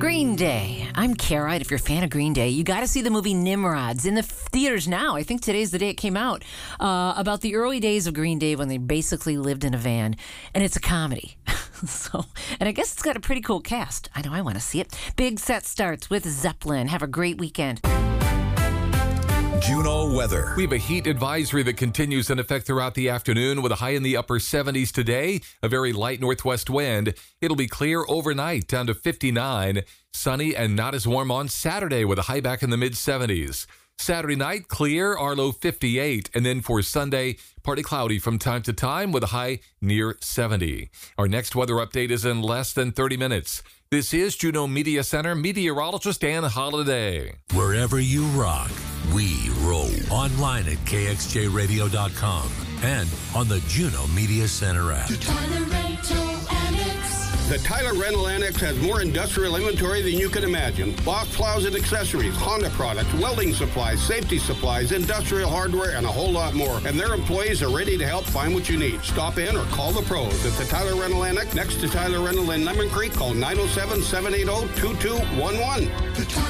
Green Day. I'm Kara. If you're a fan of Green Day, you got to see the movie Nimrods in the theaters now. I think today's the day it came out. About the early days of Green Day when they basically lived in a van. And it's a comedy. And I guess it's got a pretty cool cast. I know I want to see it. Big Set starts with Zeppelin. Have a great weekend. Juneau weather. We have a heat advisory that continues in effect throughout the afternoon with a high in the upper 70s today, a very light northwest wind. It'll be clear overnight down to 59, sunny and not as warm on Saturday with a high back in the mid 70s. Saturday night, clear, our low 58, and then for Sunday, partly cloudy from time to time with a high near 70. Our next weather update is in less than 30 minutes. This is Juneau Media Center meteorologist Ann Holiday. Wherever you rock, we roll. Online at kxjradio.com and on the Juneau Media Center app. The Tyler Rental Annex has more industrial inventory than you can imagine. Box plows and accessories, Honda products, welding supplies, safety supplies, industrial hardware, and a whole lot more. And their employees are ready to help find what you need. Stop in or call the pros at the Tyler Rental Annex next to Tyler Rental in Lemon Creek. Call 907-780-2211.